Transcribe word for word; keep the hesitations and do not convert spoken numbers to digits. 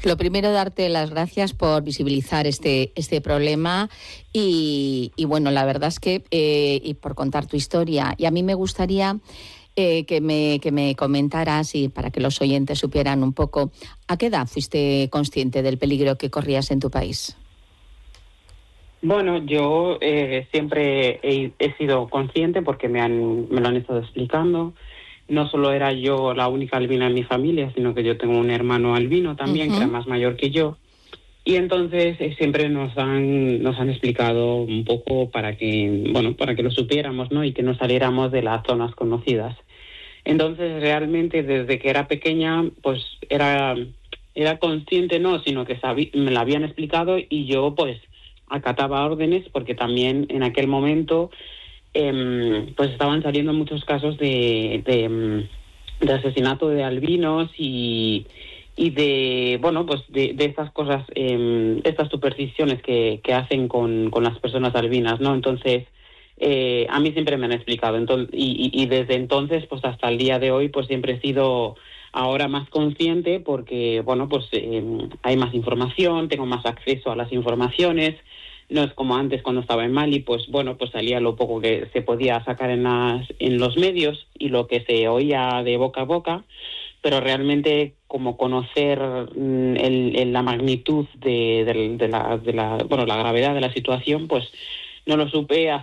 Lo primero, darte las gracias por visibilizar este, este problema y, y bueno, la verdad es que, eh, y por contar tu historia. Y a mí me gustaría eh, que, me, que me comentaras, y para que los oyentes supieran un poco, ¿a qué edad fuiste consciente del peligro que corrías en tu país? Bueno, yo eh, siempre he, he sido consciente porque me, han, me lo han estado explicando. No solo era yo la única albina en mi familia, sino que yo tengo un hermano albino también, que era Uh-huh. más mayor que yo. Y entonces eh, siempre nos han nos han explicado un poco para que, bueno, para que lo supiéramos, ¿no? Y que no saliéramos de las zonas conocidas. Entonces, realmente, desde que era pequeña, pues era, era consciente, no, sino que sabí, me lo habían explicado y yo, pues, acataba órdenes, porque también en aquel momento, eh, pues, estaban saliendo muchos casos de, de, em, de asesinato de albinos y, y de, bueno, pues, de, de estas cosas, eh, estas supersticiones que, que hacen con, con las personas albinas, ¿no? Entonces, eh, a mí siempre me han explicado, entonces, y, y, y desde entonces, pues hasta el día de hoy, pues siempre he sido ahora más consciente porque, bueno, pues eh, hay más información, tengo más acceso a las informaciones, no es como antes cuando estaba en Mali, pues bueno, pues salía lo poco que se podía sacar en, las, en los medios y lo que se oía de boca a boca, pero realmente como conocer mm, el, el, la magnitud de, de, de, la, de la, bueno, la gravedad de la situación, pues no lo supe hasta